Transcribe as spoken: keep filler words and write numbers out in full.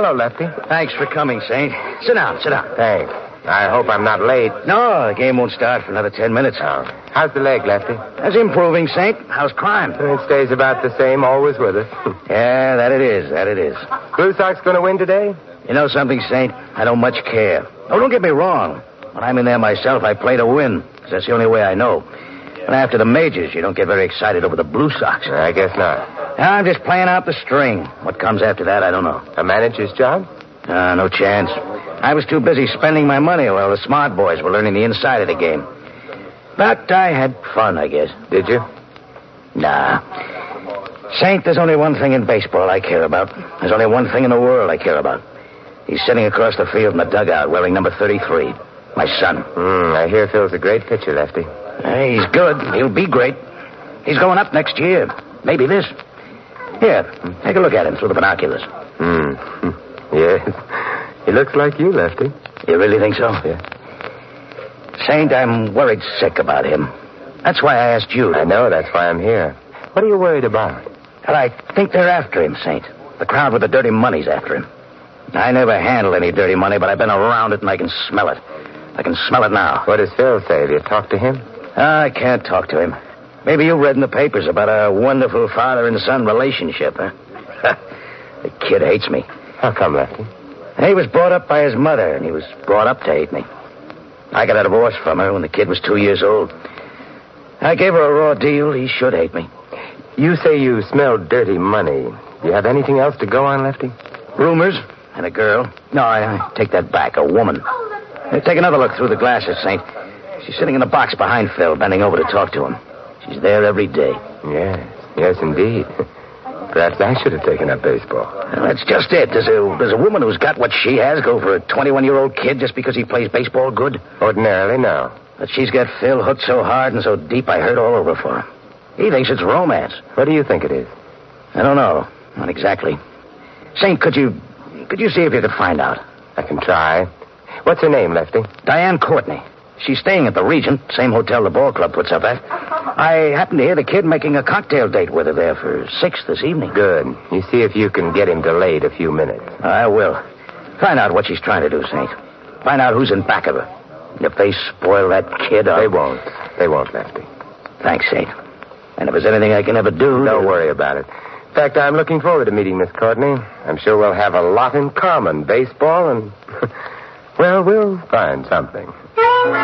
hello, Lefty. Thanks for coming, Saint. Sit down, sit down. Thanks. I hope I'm not late. No, the game won't start for another ten minutes. Oh. How's the leg, Lefty? That's improving, Saint. How's crime? It stays about the same, always with us. Yeah, that it is, that it is. Blue Sox going to win today? You know something, Saint? I don't much care. Oh, don't get me wrong. When I'm in there myself, I play to win, because that's the only way I know. And after the majors, you don't get very excited over the Blue Sox. I guess not. I'm just playing out the string. What comes after that, I don't know. A manager's job? Uh, no chance. I was too busy spending my money while the smart boys were learning the inside of the game. But I had fun, I guess. Did you? Nah. Saint, there's only one thing in baseball I care about. There's only one thing in the world I care about. He's sitting across the field in the dugout wearing number thirty-three. My son. Mm, I hear Phil's a great pitcher, Lefty. Uh, he's good. He'll be great. He's going up next year. Maybe this. Here, take a look at him through the binoculars. Hmm. Yes. He looks like you, Lefty. You really think so? Yeah. Saint, I'm worried sick about him. That's why I asked you. I know. That's why I'm here. What are you worried about? Well, I think they're after him, Saint. The crowd with the dirty money's after him. I never handled any dirty money, but I've been around it and I can smell it. I can smell it now. What does Phil say? Have you talked to him? I can't talk to him. Maybe you read in the papers about a wonderful father and son relationship, huh? The kid hates me. How come, Lefty? He was brought up by his mother, and he was brought up to hate me. I got a divorce from her when the kid was two years old. I gave her a raw deal. He should hate me. You say you smell dirty money. Do you have anything else to go on, Lefty? Rumors and a girl. No, I, I take that back. A woman. Hey, take another look through the glasses, Saint. She's sitting in the box behind Phil, bending over to talk to him. She's there every day. Yes, yes, indeed. Perhaps I should have taken up baseball. Well, that's just it. Does a, does a woman who's got what she has go for a twenty-one-year-old kid just because he plays baseball good? Ordinarily, no. But she's got Phil hooked so hard and so deep I hurt all over for her. He thinks it's romance. What do you think it is? I don't know. Not exactly. Saint, could you... Could you see if you could find out? I can try. What's her name, Lefty? Diane Courtney. She's staying at the Regent, same hotel the ball club puts up at. I happened to hear the kid making a cocktail date with her there for six this evening. Good. You see if you can get him delayed a few minutes. I will. Find out what she's trying to do, Saint. Find out who's in back of her. If they spoil that kid, I'll... They won't. They won't, Lefty. Thanks, Saint. And if there's anything I can ever do... Don't to... worry about it. In fact, I'm looking forward to meeting Miss Courtney. I'm sure we'll have a lot in common. Baseball and... well, we'll find something.